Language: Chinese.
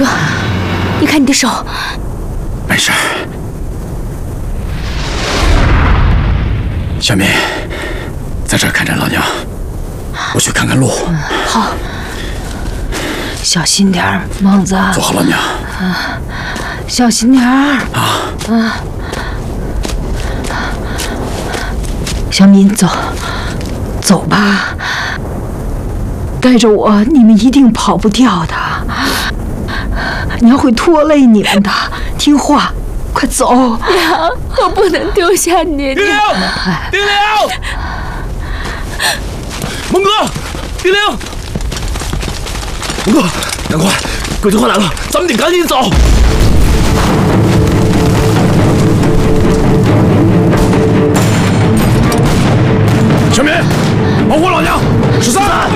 哥，你看你的手。 没事。小敏，在这儿看着老娘，我去看看路。 好。 小心点儿，猛子。 坐好，老娘。 小心点儿。小敏，走吧，带着我，你们一定跑不掉的。娘会拖累你们的，听话，快走。 娘，我不能丢下你。 丁玲，丁玲，蒙哥，丁玲，蒙哥，赶快，鬼子快来了，咱们得赶紧走。 小敏，保护老娘！13。